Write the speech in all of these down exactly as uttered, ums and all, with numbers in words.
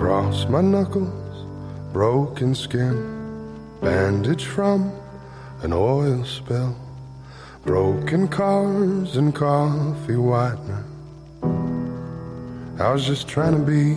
Cross my knuckles, broken skin, bandage from an oil spill, broken cars and coffee whitener. I was just trying to be.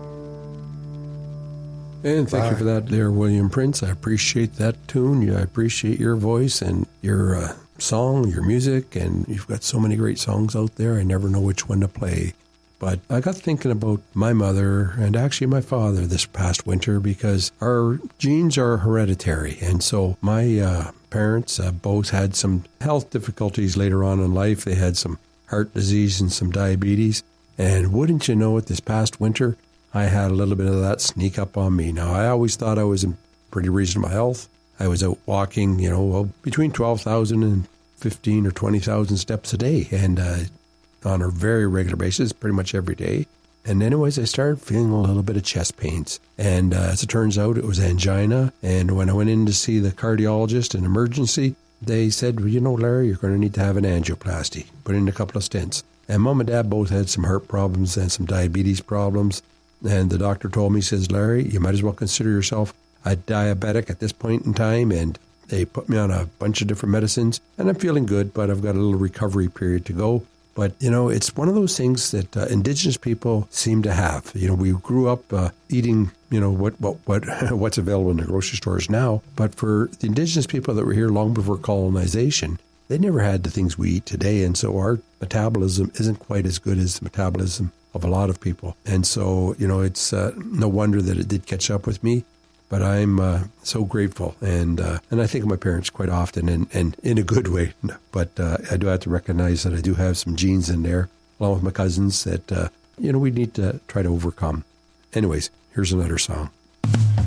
And thank Bye. you for that there, William Prince. I appreciate that tune. I appreciate your voice and your uh, song, your music, and you've got so many great songs out there. I never know which one to play. But I got thinking about my mother and actually my father this past winter because our genes are hereditary. And so my uh, parents uh, both had some health difficulties later on in life. They had some heart disease and some diabetes. And wouldn't you know it, this past winter, I had a little bit of that sneak up on me. Now, I always thought I was in pretty reasonable health. I was out walking, you know, well, between twelve thousand and fifteen or twenty thousand steps a day. And uh on a very regular basis, pretty much every day. And anyways, I started feeling a little bit of chest pains. And uh, as it turns out, it was angina. And when I went in to see the cardiologist in emergency, they said, well, you know, Larry, you're going to need to have an angioplasty, put in a couple of stents. And Mom and Dad both had some heart problems and some diabetes problems. And the doctor told me, says, Larry, you might as well consider yourself a diabetic at this point in time. And they put me on a bunch of different medicines. And I'm feeling good, but I've got a little recovery period to go. But, you know, it's one of those things that uh, Indigenous people seem to have. You know, we grew up uh, eating, you know, what, what, what, what's available in the grocery stores now. But for the Indigenous people that were here long before colonization, they never had the things we eat today. And so our metabolism isn't quite as good as the metabolism of a lot of people. And so, you know, it's uh, no wonder that it did catch up with me. But I'm uh, so grateful, and uh, and I think of my parents quite often, and, and in a good way. But uh, I do have to recognize that I do have some genes in there, along with my cousins, that, uh, you know, we need to try to overcome. Anyways, here's another song.